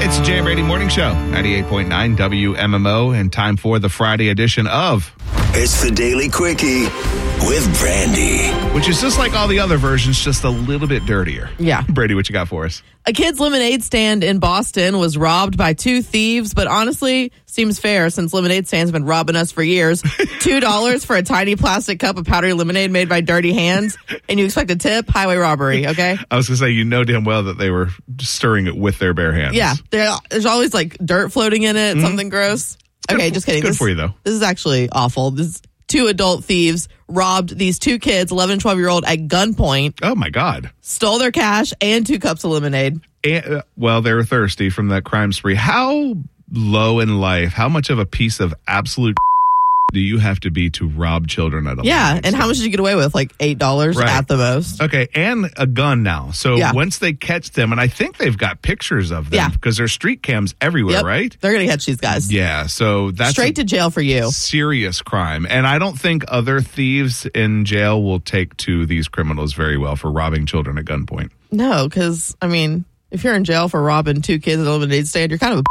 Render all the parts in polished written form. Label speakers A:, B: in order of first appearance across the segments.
A: It's the Jay and Brady Morning Show, 98.9 WMMO, and time for the Friday edition of...
B: It's the Daily Quickie with Brandy.
A: Which is just like all the other versions, just a little bit dirtier.
C: Yeah.
A: Brady, what you got for us?
C: A kid's lemonade stand in Boston was robbed by two thieves, but honestly, seems fair since lemonade stands have been robbing us for years. $2 for a tiny plastic cup of powdery lemonade made by dirty hands, and you expect a tip? Highway robbery, okay?
A: I was going to say, you know damn well that they were stirring it with their bare hands.
C: Yeah, there's always like dirt floating in it, something gross. Okay, just kidding.
A: Good for you, though.
C: This is actually awful. Two adult thieves robbed these two kids, 11 and 12-year-old, at gunpoint.
A: Oh, my God.
C: Stole their cash and 2 cups of lemonade.
A: And, well, they were thirsty from that crime spree. How low in life, how much of a piece of absolute do you have to be to rob children at a
C: Yeah, and how much did you get away with? Like $8
A: Right.
C: at the most.
A: Okay, and a gun now. So
C: Yeah.
A: once they catch them, and I think they've got pictures of them because there's street cams everywhere,
C: Yep.
A: right?
C: They're going to catch these guys.
A: Yeah, so that's
C: Straight to jail for you.
A: serious crime. And I don't think other thieves in jail will take to these criminals very well for robbing children at gunpoint.
C: No, because, I mean, if you're in jail for robbing 2 kids at a lemonade stand, you're kind of a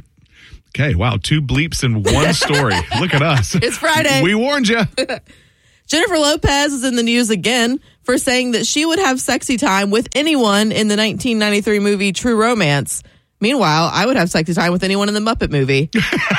A: Okay, wow, 2 bleeps in one story. Look at us.
C: It's Friday.
A: We warned you.
C: Jennifer Lopez is in the news again for saying that she would have sexy time with anyone in the 1993 movie True Romance. Meanwhile, I would have sexy time with anyone in the Muppet movie.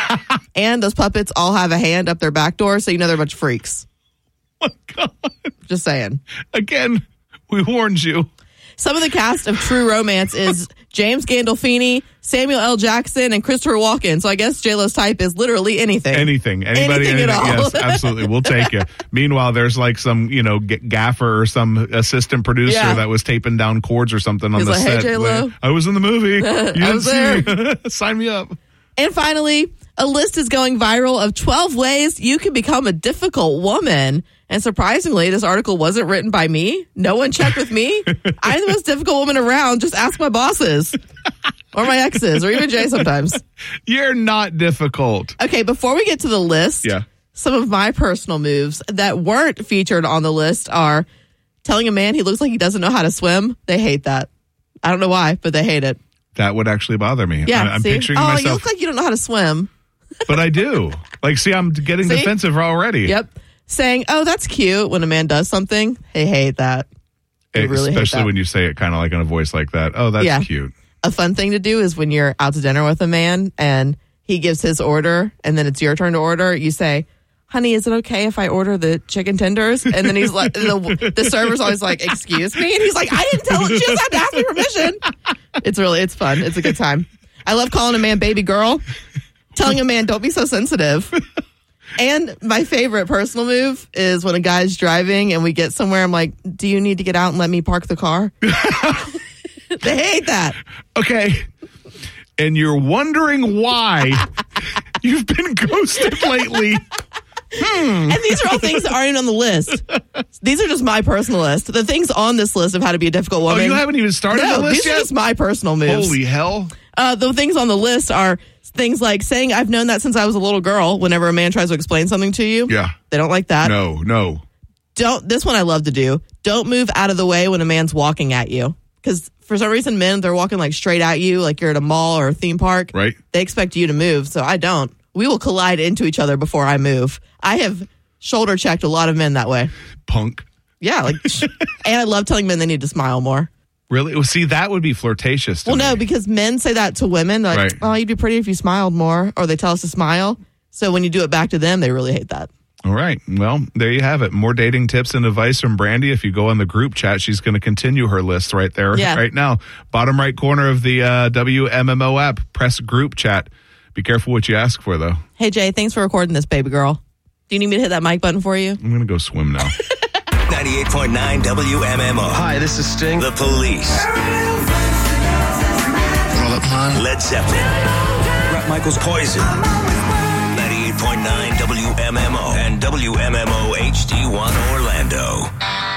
C: And those puppets all have a hand up their back door, so you know they're a bunch of freaks.
A: Oh, my God.
C: Just saying.
A: Again, we warned you.
C: Some of the cast of True Romance is James Gandolfini, Samuel L. Jackson, and Christopher Walken. So I guess J-Lo's type is literally anything.
A: Anything. Anybody.
C: Anything at all.
A: Yes, absolutely. We'll take you. Meanwhile, there's like some, gaffer or some assistant producer that was taping down cords or something on
C: He's
A: the
C: like,
A: set.
C: "Hey, J-Lo.
A: I was in the movie. You
C: I was there.
A: didn't see me. Sign me up.
C: And finally, a list is going viral of 12 ways you can become a difficult woman. And surprisingly, this article wasn't written by me. No one checked with me. I'm the most difficult woman around. Just ask my bosses or my exes or even Jay sometimes.
A: You're not difficult.
C: Okay, before we get to the list, some of my personal moves that weren't featured on the list are telling a man he looks like he doesn't know how to swim. They hate that. I don't know why, but they hate it.
A: That would actually bother me.
C: Yeah,
A: I'm
C: see?
A: picturing
C: you
A: myself.
C: look like you don't know how to swim.
A: But I do. I'm getting defensive already.
C: Yep. Saying, oh, that's cute when a man does something. They hate that. They really hate
A: Especially
C: that.
A: when you say it kind of like in a voice like that. Oh, that's cute.
C: A fun thing to do is when you're out to dinner with a man and he gives his order and then it's your turn to order, you say, honey, is it okay if I order the chicken tenders? And then he's like, the server's always like, excuse me? And he's like, I didn't tell him. She doesn't have to ask me permission. It's fun. It's a good time. I love calling a man baby girl, telling a man, don't be so sensitive. And my favorite personal move is when a guy's driving and we get somewhere, I'm like, do you need to get out and let me park the car? They hate that.
A: Okay. And you're wondering why you've been ghosted lately.
C: And these are all things that aren't even on the list. These are just my personal list. The things on this list of how to be a difficult woman.
A: Oh, you haven't even started the list
C: these
A: yet?
C: are just my personal moves.
A: Holy hell.
C: The things on the list are things like saying, I've known that since I was a little girl, whenever a man tries to explain something to you.
A: Yeah.
C: They don't like that.
A: No.
C: This one I love to do. Don't move out of the way when a man's walking at you. Because for some reason, men, they're walking like straight at you, like you're at a mall or a theme park.
A: Right.
C: They expect you to move, so I don't. We will collide into each other before I move. I have shoulder checked a lot of men that way.
A: Punk.
C: Yeah, and I love telling men they need to smile more.
A: Really? Well, see, that would be flirtatious to me.
C: No, because men say that to women. They're like, oh, you'd be pretty if you smiled more. Or they tell us to smile. So when you do it back to them, they really hate that.
A: All right. Well, there you have it. More dating tips and advice from Brandy. If you go on the group chat, she's going to continue her list right there right now. Bottom right corner of the WMMO app. Press group chat. Be careful what you ask for, though.
C: Hey, Jay, thanks for recording this, baby girl. Do you need me to hit that mic button for you?
A: I'm going to go swim now.
B: 98.9 WMMO.
D: Hi, this is Sting.
B: The Police.
D: Roll up, man.
B: Led Zeppelin. Bret Michaels' Poison. 98.9 WMMO and WMMO HD1 Orlando.